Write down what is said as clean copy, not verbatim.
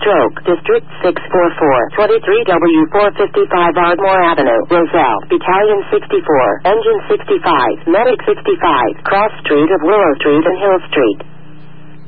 Stroke, District 644, 23W455 Ardmore Avenue, Roselle, Battalion 64, Engine 65, Medic 65, Cross Street of Willow Street and Hill Street.